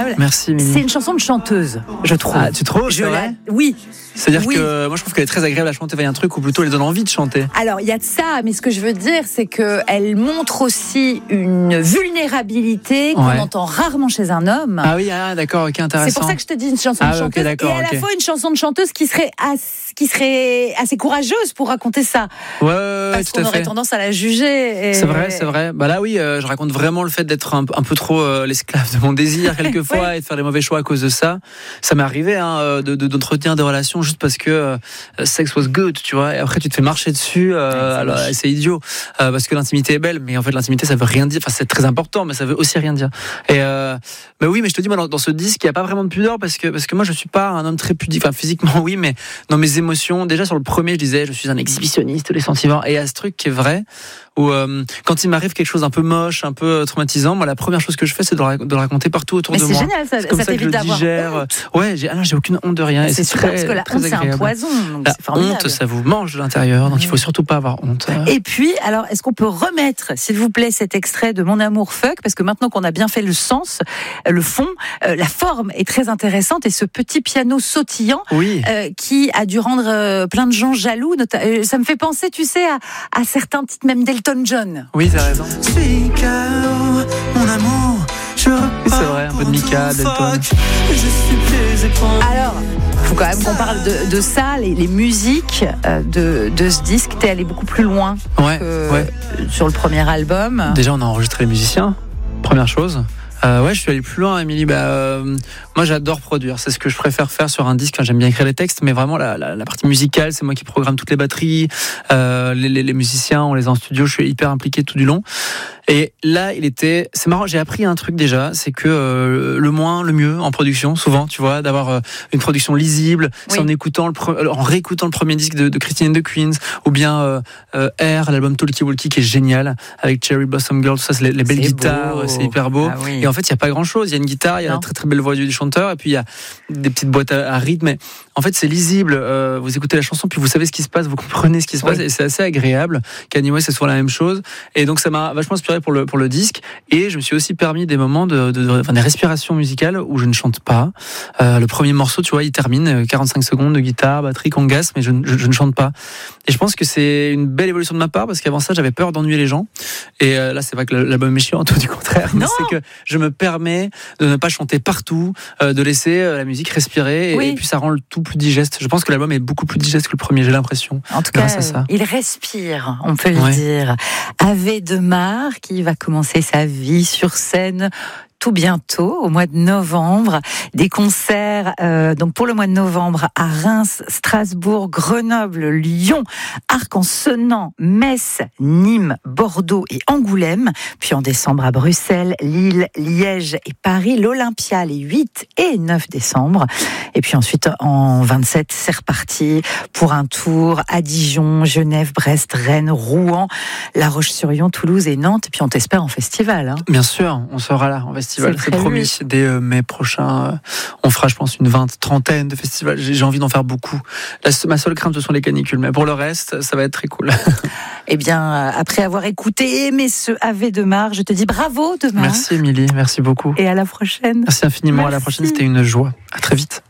incroyable. Merci, Émilie. C'est une chanson de chanteuse, je trouve. Ah, tu trouves, c'est vrai ? Oui. C'est-à-dire Oui. que moi je trouve qu'elle est très agréable à chanter. Il y a un truc où plutôt elle donne envie de chanter. Alors, il y a de ça, mais ce que je veux dire, c'est qu'elle montre aussi une vulnérabilité qu'on entend rarement chez un homme. Ah oui, d'accord, ok, intéressant. C'est pour ça que je te dis une chanson de chanteuse. Okay, d'accord, et à la fois une chanson de chanteuse qui serait assez courageuse pour raconter ça. Ouais, parce qu'on aurait tendance à la juger. Et... C'est vrai. Bah là, oui, je raconte vraiment le fait d'être un peu trop l'esclave de mon désir quelquefois et de faire les mauvais choix à cause de ça. Ça m'est arrivé d'entretenir des relations juste parce que sex was good, tu vois. Et après, tu te fais marcher dessus. Alors, c'est idiot parce que l'intimité est belle, mais en fait, l'intimité, ça veut rien dire. Enfin, c'est très important, mais ça veut aussi rien dire. Et mais oui, mais je te dis, moi, dans ce disque, il y a pas vraiment de pudeur parce que moi, je suis pas un homme très pudique. Enfin, physiquement, oui, mais dans mes émotions, déjà sur le premier, je disais, je suis un exhibitionniste des sentiments. Et il y a ce truc qui est vrai. Où quand il m'arrive quelque chose un peu moche, un peu traumatisant, moi la première chose que je fais c'est de le raconter partout autour de moi. Mais c'est génial, ça t'évite d'avoir honte. Ouais, j'ai aucune honte de rien. Et c'est super, très, parce que la honte c'est un poison. Donc la c'est formidable. honte, ça vous mange de l'intérieur, donc il faut surtout pas avoir honte. Et puis, alors, est-ce qu'on peut remettre, s'il vous plaît, cet extrait de Mon amour fuck, parce que maintenant qu'on a bien fait le sens, le fond, la forme est très intéressante et ce petit piano sautillant qui a dû rendre plein de gens jaloux. Ça me fait penser, tu sais, à certains titres même d'Elton John. Oui, t'as raison. Mon amour, c'est vrai, un peu de Mika, d'Elton. Alors, il faut quand même qu'on parle de ça, les musiques de ce disque. T'es allé beaucoup plus loin que sur le premier album. Déjà, on a enregistré les musiciens, première chose. Je suis allé plus loin, Émilie. Moi, j'adore produire. C'est ce que je préfère faire sur un disque. Enfin, j'aime bien écrire les textes, mais vraiment la partie musicale, c'est moi qui programme toutes les batteries. Les musiciens, on les a en studio. Je suis hyper impliqué tout du long. Et là, c'est marrant. J'ai appris un truc déjà, c'est que le moins, le mieux en production, souvent, tu vois, d'avoir une production lisible. C'est en réécoutant le premier disque de Christine and the Queens, ou bien Air, l'album Talkie Walkie qui est génial avec Cherry Blossom Girl. Tout ça, c'est les belles guitares, c'est hyper beau. Et en fait, il y a pas grand chose. Il y a une guitare, il y a la très très belle voix du chanteur, et puis il y a des petites boîtes à rythme. Mais en fait, c'est lisible. Vous écoutez la chanson, puis vous savez ce qui se passe, vous comprenez ce qui se passe, et c'est assez agréable. Kanye West, c'est souvent la même chose. Et donc, ça m'a vachement inspiré pour le disque. Et je me suis aussi permis des moments des respirations musicales où je ne chante pas. Le premier morceau, tu vois, il termine 45 secondes de guitare, batterie, congas, mais je ne chante pas. Et je pense que c'est une belle évolution de ma part parce qu'avant ça, j'avais peur d'ennuyer les gens. Et là, c'est pas que l'album est chiant, tout du contraire. Mais c'est que je me permets de ne pas chanter partout, de laisser la musique respirer et puis ça rend le tout plus digeste. Je pense que l'album est beaucoup plus digeste que le premier, j'ai l'impression. En tout cas, il respire, on peut le dire. Ave de Mar, qui va commencer sa vie sur scène tout bientôt, au mois de novembre. Des concerts donc pour le mois de novembre à Reims, Strasbourg, Grenoble, Lyon, Arc-en-Senans, Metz, Nîmes, Bordeaux et Angoulême. Puis en décembre à Bruxelles, Lille, Liège et Paris, l'Olympia les 8 et 9 décembre. Et puis ensuite en 27, c'est reparti pour un tour à Dijon, Genève, Brest, Rennes, Rouen, La Roche-sur-Yon, Toulouse et Nantes. Et puis on t'espère en festival. Bien sûr, on sera là en festival. C'est promis, dès mai prochain, on fera, je pense, une 20-30 de festivals. J'ai envie d'en faire beaucoup. Ma seule crainte, ce sont les canicules, mais pour le reste, ça va être très cool. Eh bien, après avoir écouté et aimé ce Ave de Mar, je te dis bravo de Mar. Merci Émilie, merci beaucoup. Et à la prochaine. Merci infiniment, à la prochaine, c'était une joie. À très vite.